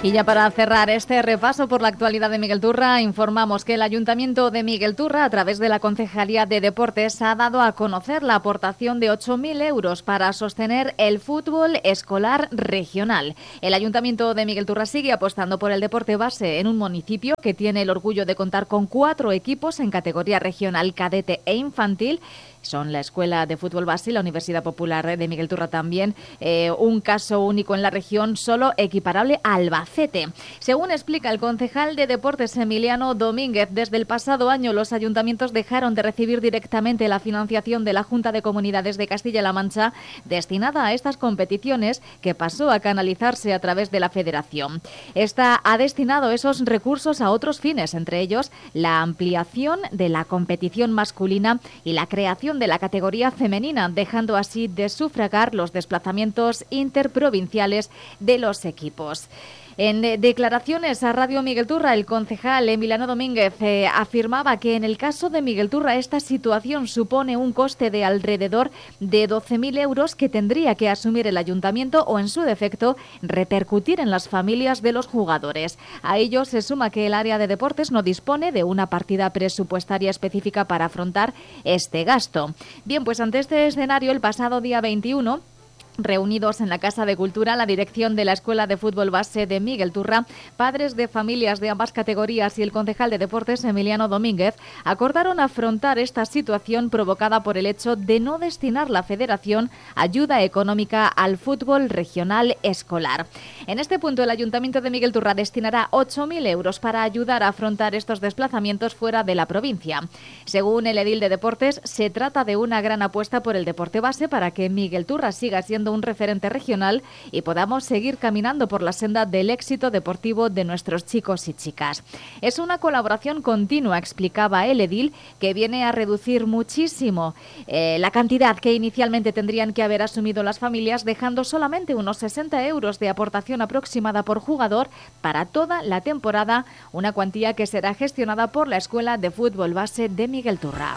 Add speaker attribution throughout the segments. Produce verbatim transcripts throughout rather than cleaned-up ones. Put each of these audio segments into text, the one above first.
Speaker 1: Y ya para cerrar este repaso por la actualidad de Miguel Turra, informamos que el Ayuntamiento de Miguel Turra, a través de la Concejalía de Deportes, ha dado a conocer la aportación de ocho mil euros para sostener el fútbol escolar regional. El Ayuntamiento de Miguel Turra sigue apostando por el deporte base en un municipio que tiene el orgullo de contar con cuatro equipos en categoría regional, cadete e infantil. Son la Escuela de Fútbol Base y la Universidad Popular de Miguel Turra también, eh, un caso único en la región, solo equiparable a Albacete. Según explica el concejal de Deportes Emiliano Domínguez, desde el pasado año los ayuntamientos dejaron de recibir directamente la financiación de la Junta de Comunidades de Castilla-La Mancha destinada a estas competiciones, que pasó a canalizarse a través de la Federación. Esta ha destinado esos recursos a otros fines, entre ellos la ampliación de la competición masculina y la creación de la categoría femenina, dejando así de sufragar los desplazamientos interprovinciales de los equipos. En declaraciones a Radio Miguel Turra, el concejal Emiliano Domínguez eh, afirmaba que en el caso de Miguel Turra esta situación supone un coste de alrededor de doce mil euros que tendría que asumir el ayuntamiento o, en su defecto, repercutir en las familias de los jugadores. A ello se suma que el área de deportes no dispone de una partida presupuestaria específica para afrontar este gasto. Bien, pues ante este escenario, el pasado día veintiuno, reunidos en la Casa de Cultura, la dirección de la Escuela de Fútbol Base de Miguel Turra, padres de familias de ambas categorías y el concejal de Deportes Emiliano Domínguez acordaron afrontar esta situación provocada por el hecho de no destinar la Federación ayuda económica al fútbol regional escolar. En este punto, el Ayuntamiento de Miguel Turra destinará ocho mil euros para ayudar a afrontar estos desplazamientos fuera de la provincia. Según el edil de Deportes, se trata de una gran apuesta por el deporte base para que Miguel Turra siga siendo un referente regional y podamos seguir caminando por la senda del éxito deportivo de nuestros chicos y chicas. Es una colaboración continua, explicaba el edil, que viene a reducir muchísimo eh, la cantidad que inicialmente tendrían que haber asumido las familias, dejando solamente unos sesenta euros de aportación aproximada por jugador para toda la temporada, una cuantía que será gestionada por la Escuela de Fútbol Base de Miguel Turra.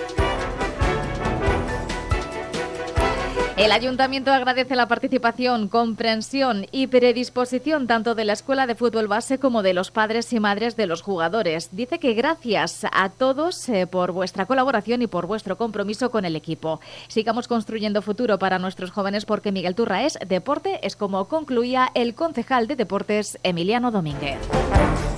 Speaker 1: El Ayuntamiento agradece la participación, comprensión y predisposición tanto de la Escuela de Fútbol Base como de los padres y madres de los jugadores. Dice que gracias a todos eh, por vuestra colaboración y por vuestro compromiso con el equipo. Sigamos construyendo futuro para nuestros jóvenes, porque Miguel Turra es deporte, es como concluía el concejal de Deportes Emiliano Domínguez.